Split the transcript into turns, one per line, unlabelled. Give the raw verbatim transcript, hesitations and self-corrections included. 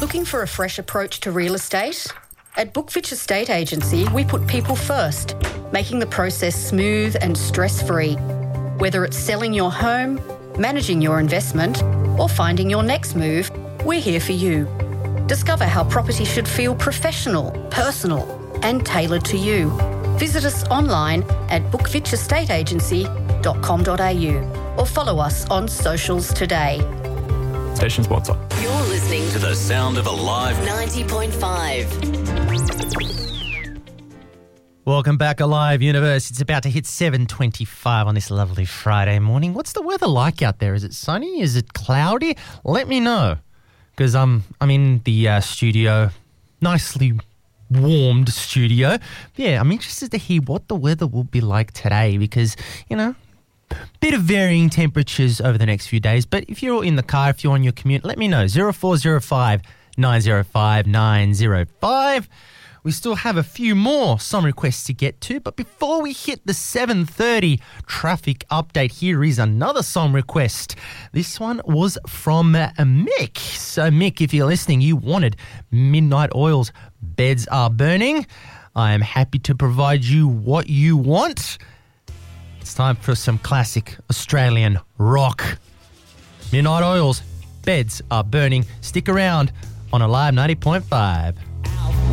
Looking for a fresh approach to real estate? At Bookfitch Estate Agency, we put people first, making the process smooth and stress-free. Whether it's selling your home, managing your investment, or finding your next move, we're here for you. Discover how property should feel professional, personal, and tailored to you. Visit us online at bookfitch estate agency dot com dot a u or follow us on socials today.
Station sponsor.
You're listening to the sound of Alive ninety point five.
Welcome back, Alive Universe. It's about to hit seven twenty-five on this lovely Friday morning. What's the weather like out there? Is it sunny? Is it cloudy? Let me know, because I'm, I'm in the uh, studio, nicely warmed studio. Yeah, I'm interested to hear what the weather will be like today because, you know, bit of varying temperatures over the next few days. But if you're in the car, if you're on your commute, let me know. zero four zero five, nine zero five, nine zero five. We still have a few more song requests to get to, but before we hit the seven thirty traffic update, here is another song request. This one was from uh, Mick. So, Mick, if you're listening, you wanted Midnight Oil's Beds Are Burning. I am happy to provide you what you want. It's time for some classic Australian rock. Midnight Oil's Beds Are Burning. Stick around on Alive ninety point five.